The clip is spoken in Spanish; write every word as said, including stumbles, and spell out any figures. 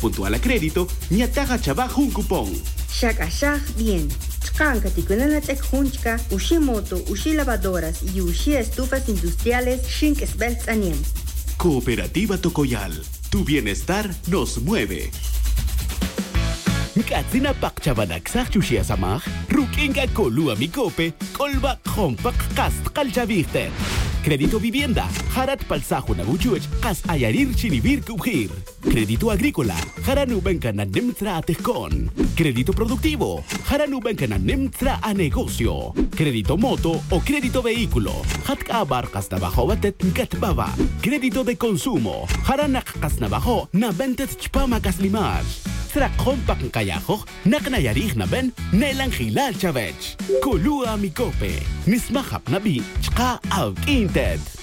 Puntual a crédito, ñataja trabajo un cupón. Shaka shak bien. Chkanka tikunanatek hunchka, ushi moto, ushi lavadoras y ushi estufas industriales shink sbelts anien. Cooperativa Tocoyal. Tu bienestar nos mueve. Katsina pakchabanak sa chushia samach, rukinga kolua mikope, kolba kompak kast kalchaviste. Crédito vivienda, harat palsajo na buchuch, kas ayarir chinibir kubhir. Crédito agrícola, haranubenka na nemtra atejkon. Crédito productivo, haranubenka na nemtra a negocio. Crédito moto o crédito vehículo, hatka abarkas na bajo batet katbaba. Crédito de consumo, haranak kas na bajo na bentet chpama kaslimaj. Tra kompak kayajo, nak na yarih na ben, nelang hilal chavech. Kolua mikope, nismahap na bi, chka out inted.